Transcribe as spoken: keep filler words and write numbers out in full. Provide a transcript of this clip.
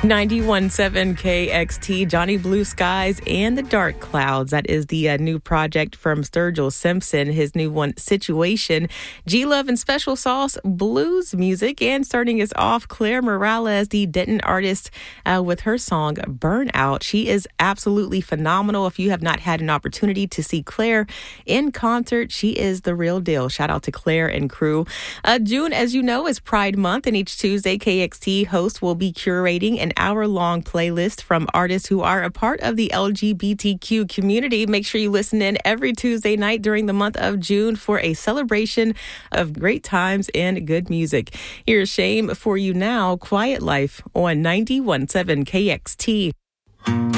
ninety-one point seven K X T, Johnny Blue Skies and the Dark Clouds. That is the uh, new project from Sturgill Simpson, his new one, Situation. G-Love and Special Sauce, blues music. And starting us off, Claire Morales, the Denton artist, uh, with her song Burnout. She is absolutely phenomenal. If you have not had an opportunity to see Claire in concert, she is the real deal. Shout out to Claire and crew. Uh, June, as you know, is Pride Month, and each Tuesday, K X T host will be curating an hour-long playlist from artists who are a part of the L G B T Q community. Make sure you listen in every Tuesday night during the month of June for a celebration of great times and good music. Here's Shame for you now, Quiet Life on ninety-one point seven K X T.